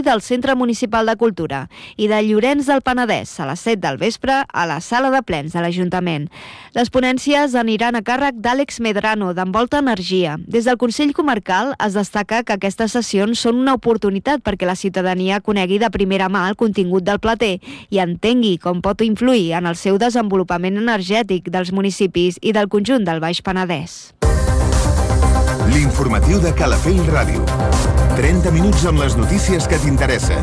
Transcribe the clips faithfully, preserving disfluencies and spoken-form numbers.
del Centre Municipal de Cultura i de Llorenç del Penedès a les set del vespre a la sala de plens de l'Ajuntament. Les ponències aniran a càrrec d'Àlex Medrano, d'Envolta Energia. Des del Consell Comarcal es destaca que aquestes sessions són una oportunitat perquè la ciutadania conegui de primera mà el contingut del plater i entengui com pot influir en el seu desenvolupament energètic dels municipis i del conjunt del Baix Penedès. L'informatiu de Calafell Ràdio. trenta minuts amb les notícies que t'interessen.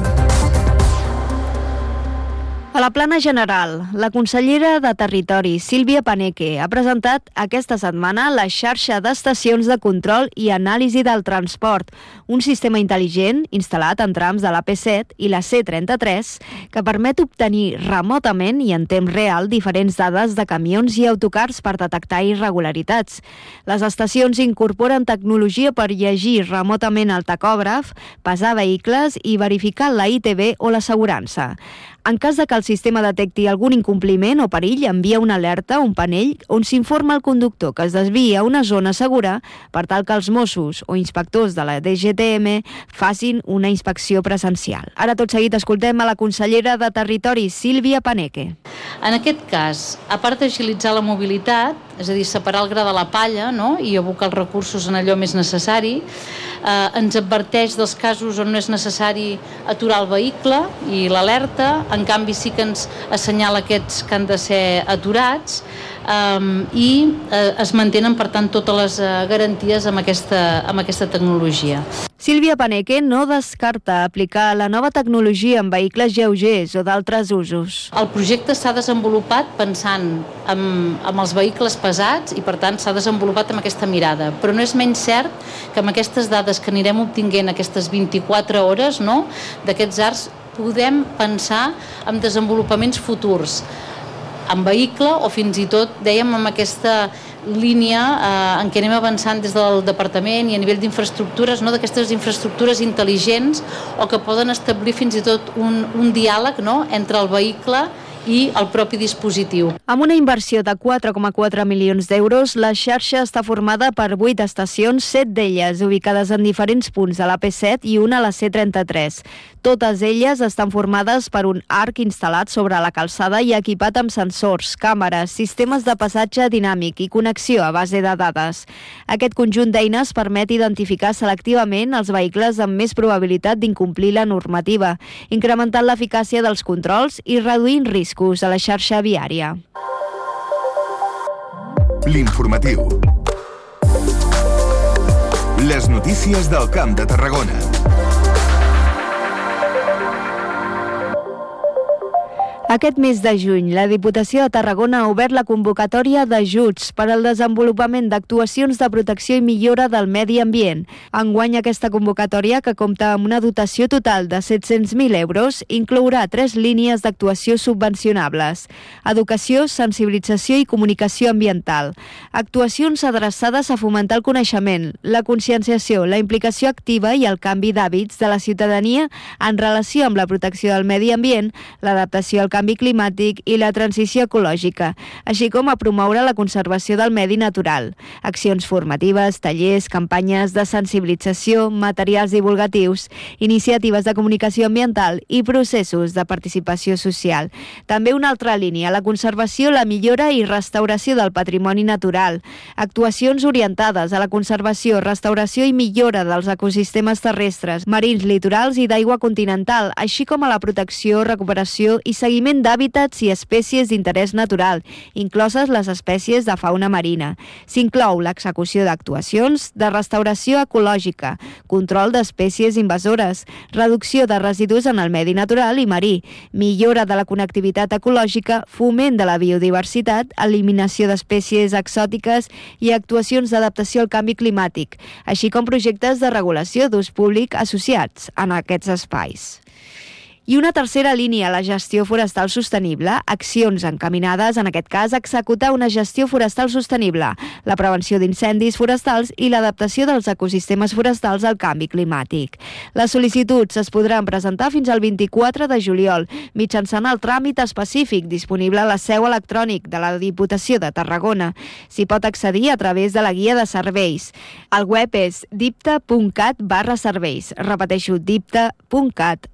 A la plana general, la consellera de Territori, Sílvia Paneque, ha presentat aquesta setmana la xarxa d'estacions de control i anàlisi del transport, un sistema intel·ligent instal·lat en trams de l'A P set i la C trenta-tres que permet obtenir remotament i en temps real diferents dades de camions i autocars per detectar irregularitats. Les estacions incorporen tecnologia per llegir remotament el tacògraf, pesar vehicles i verificar la I T B o l'assegurança. En cas de que el sistema detecti algun incompliment o perill, envia una alerta, un panell, on s'informa al conductor que es desvia a una zona segura per tal que els Mossos o inspectors de la D G T M facin una inspecció presencial. Ara tot seguit escoltem a la consellera de Territori, Sílvia Paneque. En aquest cas, a part d'agilitzar la mobilitat, és a dir, separar el gra de la palla, no?, i abocar els recursos en allò més necessari, eh, ens adverteix dels casos on no és necessari aturar el vehicle i l'alerta. En canvi sí que ens assenyala aquests que han de ser aturats um, i uh, es mantenen, per tant, totes les uh, garanties amb aquesta, amb aquesta tecnologia. Sílvia Paneque no descarta aplicar la nova tecnologia en vehicles lleugers o d'altres usos. El projecte s'ha desenvolupat pensant en, en els vehicles pesats i, per tant, s'ha desenvolupat amb aquesta mirada. Però no és menys cert que amb aquestes dades que anirem obtinguent aquestes vint-i-quatre hores, no?, d'aquests arcs, podem pensar en desenvolupaments futurs en vehicle o fins i tot, dèiem, amb aquesta línia eh, en què anem avançant des del departament i a nivell d'infraestructures, no?, d'aquestes infraestructures intel·ligents o que poden establir fins i tot un, un diàleg, no?, entre el vehicle i el propi dispositiu. Amb una inversió de quatre coma quatre milions d'euros, la xarxa està formada per vuit estacions, set d'elles ubicades en diferents punts de l'A P set i una a la C trenta-tres. Totes elles estan formades per un arc instal·lat sobre la calçada i equipat amb sensors, càmeres, sistemes de passatge dinàmic i connexió a base de dades. Aquest conjunt d'eines permet identificar selectivament els vehicles amb més probabilitat d'incomplir la normativa, incrementant l'eficàcia dels controls i reduint riscos a la xarxa viària. L'informatiu. Les notícies del Camp de Tarragona. Aquest mes de juny, la Diputació de Tarragona ha obert la convocatòria d'ajuts per al desenvolupament d'actuacions de protecció i millora del medi ambient. Enguany, aquesta convocatòria, que compta amb una dotació total de set-cents mil euros, inclourà tres línies d'actuació subvencionables: educació, sensibilització i comunicació ambiental. Actuacions adreçades a fomentar el coneixement, la conscienciació, la implicació activa i el canvi d'hàbits de la ciutadania en relació amb la protecció del medi ambient, l'adaptació al canvi climàtic i la transició ecològica, així com a promoure la conservació del medi natural. Accions formatives, tallers, campanyes de sensibilització, materials divulgatius, iniciatives de comunicació ambiental i processos de participació social. També una altra línia, la conservació, la millora i restauració del patrimoni natural. Actuacions orientades a la conservació, restauració i millora dels ecosistemes terrestres, marins, litorals i d'aigua continental, així com a la protecció, recuperació i seguiment d'hàbitats i espècies d'interès natural, incloses les espècies de fauna marina. S'inclou l'execució d'actuacions de restauració ecològica, control d'espècies invasores, reducció de residus en el medi natural i marí, millora de la connectivitat ecològica, foment de la biodiversitat, eliminació d'espècies exòtiques i actuacions d'adaptació al canvi climàtic, així com projectes de regulació d'ús públic associats en aquests espais. I una tercera línia, la gestió forestal sostenible, accions encaminades, en aquest cas, a executar una gestió forestal sostenible, la prevenció d'incendis forestals i l'adaptació dels ecosistemes forestals al canvi climàtic. Les sol·licituds es podran presentar fins al vint-i-quatre de juliol, mitjançant el tràmit específic disponible a la seu electrònic de la Diputació de Tarragona. S'hi pot accedir a través de la guia de serveis. El web és dipta punt cat barra serveis. Repeteixo, dipta punt cat